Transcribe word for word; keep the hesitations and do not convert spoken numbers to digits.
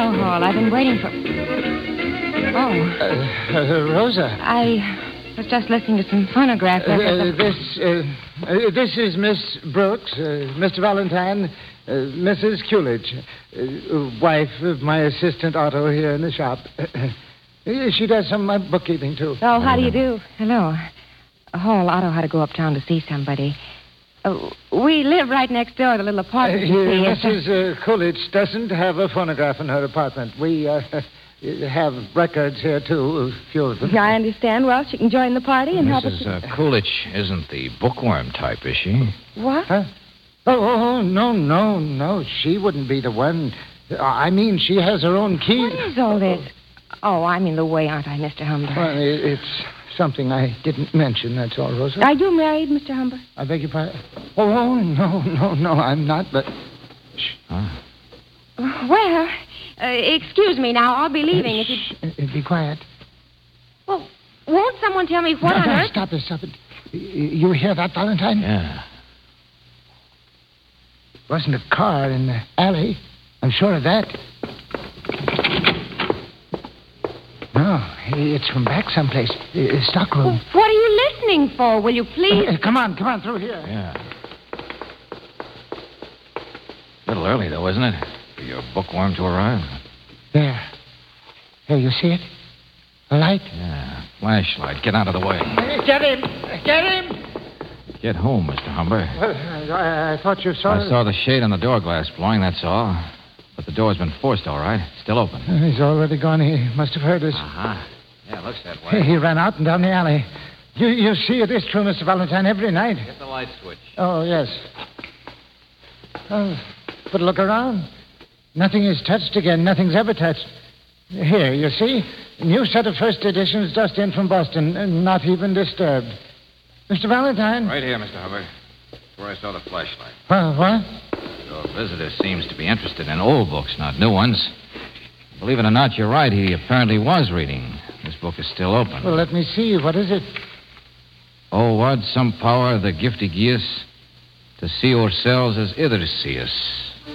Hello, Hall. I've been waiting for... Oh. Uh, uh, Rosa. I was just listening to some phonograph Uh, records. this, uh, uh, this is Miss Brooks, uh, Mister Valentine, uh, Missus Coolidge, uh, wife of my assistant Otto here in the shop. She does some of my bookkeeping, too. Oh, how do you do? Hello. Hall, Otto had to go uptown to see somebody. Uh, we live right next door to the little Uh, apartment. you see. It's, uh, Missus Uh, Coolidge doesn't have a phonograph in her apartment. We uh, have records here, too, a few of them. I understand. Well, she can join the party and help us. Missus Uh, Coolidge isn't the bookworm type, is she? What? Huh? Oh, oh, oh, no, no, no. She wouldn't be the one. I mean, she has her own key. What is all this? Oh, I'm in the way, aren't I, Mister Humber? Well, it- it's something I didn't mention, that's all, Rosa. Are you married, Mister Humber? I beg your pardon? Oh, oh, no, no, no, I'm not, but... Shh. Huh? Well, uh, excuse me now. I'll be leaving if you... Shh, uh, be quiet. Well, won't someone tell me what no, on no, earth... stop it, stop it. Y- You hear that, Valentine? Yeah. Wasn't a car in the alley. I'm sure of that. No, it's from back someplace. Uh, stockroom. What are you listening for? Will you please? Uh, come on, come on, through here. Yeah. A little early, though, isn't it? For your bookworm to arrive. There. There, you see it? A light? Yeah. Flashlight. Get out of the way. Uh, Get him! Get him! Get home, Mister Humber. Well, I, I thought you saw... I saw the shade on the door glass blowing, that's all. But the door's been forced, all right. Still open. Uh, He's already gone. He must have heard us. Uh-huh. Yeah, looks that way. He ran out and down the alley. You, you see it is true, Mister Valentine, every night. Get the light switch. Oh, yes. Oh, but look around. Nothing is touched again. Nothing's ever touched. Here, you see? New set of first editions just in from Boston, and not even disturbed. Mister Valentine? Right here, Mister Humber. That's where I saw the flashlight. Well, what? Your visitor seems to be interested in old books, not new ones. Believe it or not, you're right. He apparently was reading. This book is still open. Well, let me see. What is it? Oh, what some power the gifty gives to see ourselves as others see us.